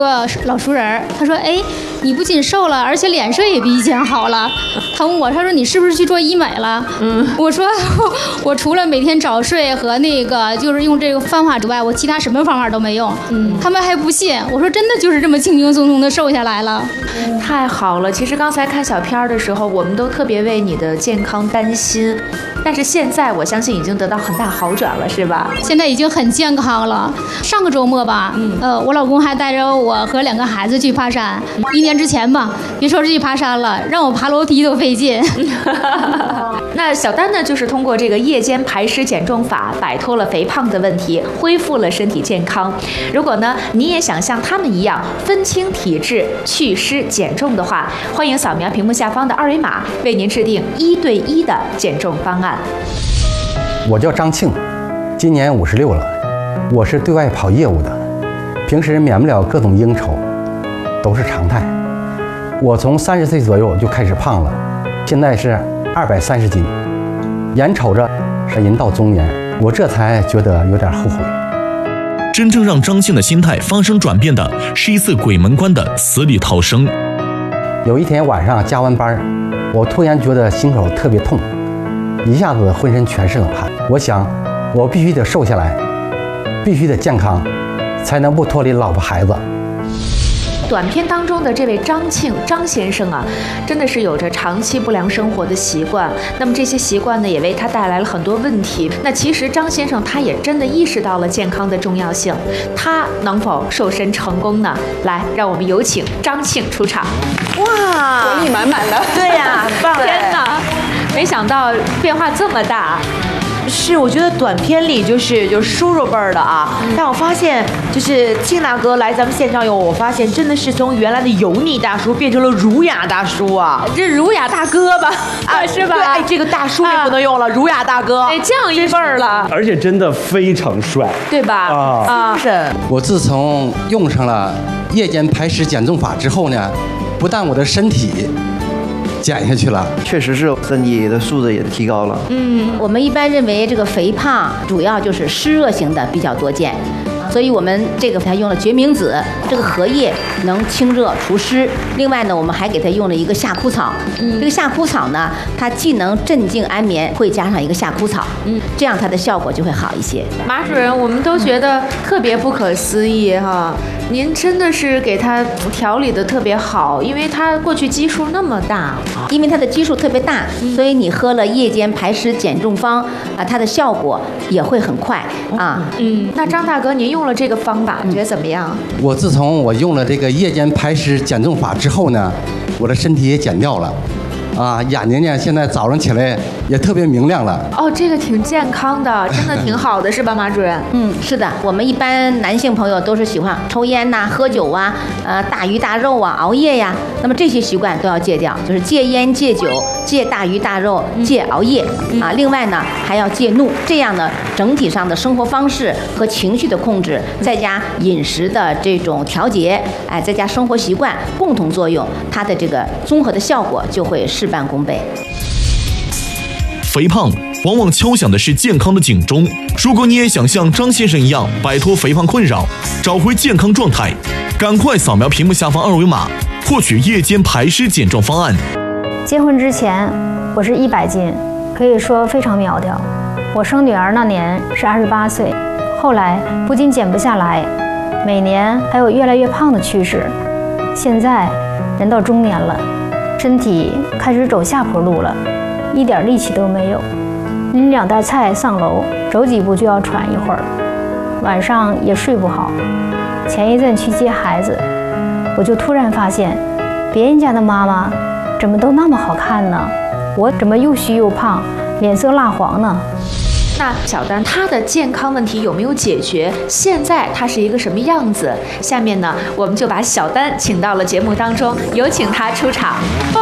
个老熟人，他说：“哎，你不仅瘦了，而且脸色也比以前好了。”他问我，他说：“你是不是去做医美了？”我说：“我除了每天早睡和那个就是用这个方法之外，我其他什么方法都没用。”他们还不信。我说：“真的就是这么轻轻松松的瘦下来了。” 太好了！其实刚才看小片的时候，我们都特别为你的健康担心，但是现在我相信已经得到很大好转了，是吧？ 现在已经很健康了。上个周末吧，我老公还带着我和2个孩子去爬山。1年之前吧，别说是去爬山了，让我爬楼梯都费劲。 那小丹呢，就是通过这个夜间排湿减重法，摆脱了肥胖的问题，恢复了身体健康。如果呢，你也想像他们一样分清体质、祛湿减重的话，欢迎扫描屏幕下方的2维码，为您制定1对1的减重方案。 我叫张庆，今年56了，我是对外跑业务的，平时免不了各种应酬，都是常态。我从30岁左右就开始胖了，现在是230斤，眼瞅着是人到中年，我这才觉得有点后悔。 真正让张庆的心态发生转变的是一次鬼门关的死里逃生。 有一天晚上加完班，我突然觉得心口特别痛，一下子浑身全是冷汗。我想，我必须得瘦下来，必须得健康，才能不脱离老婆孩子。 短片当中的这位张庆张先生啊，真的是有着长期不良生活的习惯。那么这些习惯呢，也为他带来了很多问题。那其实张先生他也真的意识到了健康的重要性，他能否瘦身成功呢？来，让我们有请张庆出场。 哇，活力满满的。 对呀，很棒！天哪，没想到变化这么大。 是，我觉得短片里就是叔叔辈儿的啊，但我发现就是庆大哥来咱们现场以后，我发现真的是从原来的油腻大叔变成了儒雅大叔啊， 这儒雅大哥吧，是吧？ 对，哎，这个大叔也不能用了，儒雅大哥， 哎，降一辈儿了， 而且真的非常帅， 对吧？啊， 是。 我自从用上了夜间排湿减重法之后呢，不但我的身体减下去了， 确实是身体的素质也提高了。 我们一般认为这个肥胖主要就是湿热型的比较多见，所以我们这个它用了决明子，这个荷叶能清热除湿。另外呢，我们还给它用了一个夏枯草。这个夏枯草呢，它既能镇静安眠，会加上一个夏枯草，这样它的效果就会好一些。 马主任，我们都觉得特别不可思议哈，您真的是给他调理的特别好，因为他过去基数那么大。 因为它的基数特别大，所以你喝了夜间排湿减重方啊，它的效果也会很快啊。 那张大哥，您用了这个方法，你觉得怎么样？ 我自从我用了这个夜间排湿减重法之后呢，我的身体也减掉了，眼睛呢现在早上起来也特别明亮了。 哦，这个挺健康的，真的挺好的，是吧，马主任？ 是的，我们一般男性朋友都是喜欢抽烟呐、喝酒啊、大鱼大肉啊、熬夜呀，那么这些习惯都要戒掉，就是戒烟、戒酒、戒大鱼大肉、戒熬夜啊。另外呢，还要戒怒，这样呢，整体上的生活方式和情绪的控制，再加饮食的这种调节，再加生活习惯共同作用，它的这个综合的效果就会事半功倍。 肥胖往往敲响的是健康的警钟。如果你也想像张先生一样摆脱肥胖困扰，找回健康状态，赶快扫描屏幕下方2维码，获取夜间排湿减重方案。 结婚之前我是100斤，可以说非常苗条。我生女儿那年是28岁，后来不仅减不下来，每年还有越来越胖的趋势。现在人到中年了，身体开始走下坡路了，一点力气都没有，拎2袋菜上楼，走几步就要喘一会儿，晚上也睡不好。前一阵去接孩子，我就突然发现，别人家的妈妈怎么都那么好看呢？我怎么又虚又胖，脸色蜡黄呢？ 那小丹她的健康问题有没有解决？现在她是一个什么样子？下面呢，我们就把小丹请到了节目当中，有请她出场。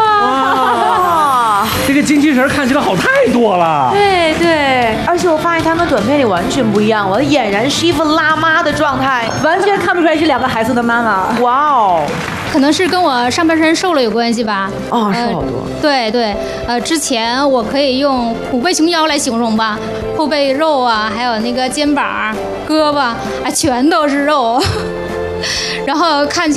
哇，这个精气神看起来好太多了。 对对，而且我发现他跟短片里完全不一样，我俨然是一副辣妈的状态，完全看不出来是2个孩子的妈妈。哇哦！ 可能是跟我上半身瘦了有关系吧。 瘦好多。 对对，之前我可以用虎背熊腰来形容吧，后背肉啊，还有那个肩膀、胳膊啊，全都是肉，然后看起